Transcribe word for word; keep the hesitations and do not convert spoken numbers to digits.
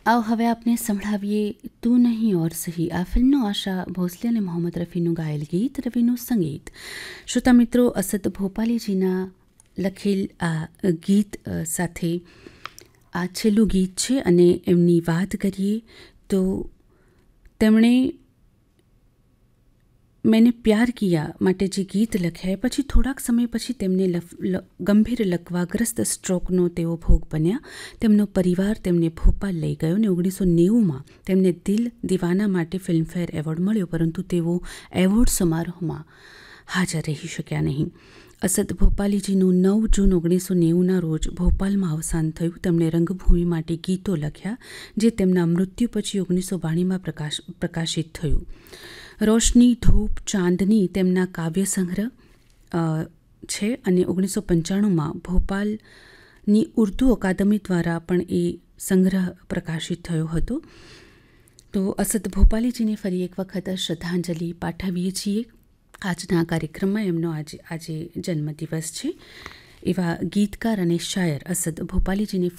आओ હવે આપને સંભળાવીએ તું નહીં ઓર સહી આ ફિલ્મનું આશા ભોસલે અને મોહમ્મદ રફીનું ગાયેલ ગીત, રવિનું સંગીત. શ્રોતા મિત્રો, અસદ ભોપાલીજીના લખેલ આ ગીત સાથે આ છેલ્લું ગીત છે અને એમની વાત કરીએ તો તેમણે મેને પ્યાર કિયા માટે જે ગીત લખ્યા પછી થોડાક સમય પછી તેમને ગંભીર લકવાગ્રસ્ત સ્ટ્રોકનો તેઓ ભોગ બન્યા. તેમનો પરિવાર તેમને ભોપાલ લઈ ગયો અને ઓગણીસો નેવુંમાં તેમને દિલ દીવાના માટે ફિલ્મફેર એવોર્ડ મળ્યો, પરંતુ તેઓ એવોર્ડ સમારોહમાં હાજર રહી શક્યા નહીં. અસદ ભોપાલીજીનું નવ જૂન ઓગણીસો નેવુંના રોજ ભોપાલમાં અવસાન થયું. તેમણે રંગભૂમિ માટે ગીતો લખ્યા જે તેમના મૃત્યુ પછી ઓગણીસો બાણીમાં પ્રકાશ પ્રકાશિત થયું. રોશની, ધૂપ, ચાંદની તેમના કાવ્ય સંગ્રહ છે અને ઓગણીસો પંચાણુંમાં ભોપાલની ઉર્દુ અકાદમી દ્વારા પણ એ સંગ્રહ પ્રકાશિત થયો હતો. તો અસદ ભોપાલીજીને ફરી એક વખત શ્રદ્ધાંજલિ પાઠવીએ છીએ. આજના કાર્યક્રમમાં એમનો આજે આજે જન્મદિવસ છે. એવા ગીતકાર અને શાયર અસદ ભોપાલીજીને